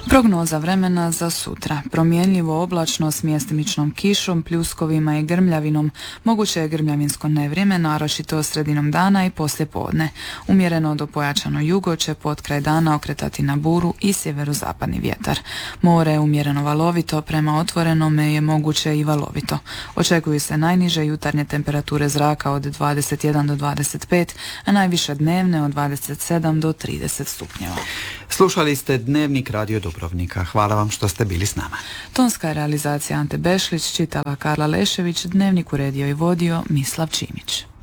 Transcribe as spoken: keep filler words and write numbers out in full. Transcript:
Prognoza vremena za sutra. Promjenljivo oblačno s mjestimičnom kišom, pljuskovima i grmljavinom. Moguće je grmljavinsko nevrijeme, naročito sredinom dana i poslijepodne. Umjereno do pojačano jugo će potkraj dana okretati na buru i sjeverozapadni vjetar. More je umjereno valovito, prema otvorenome je moguće i valovito. Očekuju se najniže jutarnje temperature zraka od dvadeset jedan do dvadeset pet, a najviše dnevne od dvadeset sedam do trideset stupnjeva. Slušali ste Dnevnik Radio Dubrovnika. Hvala vam što ste bili s nama. Tonska je realizacija Ante Bešlić, čitala Karla Lešević, Dnevnik uredio i vodio Mislav Čimić.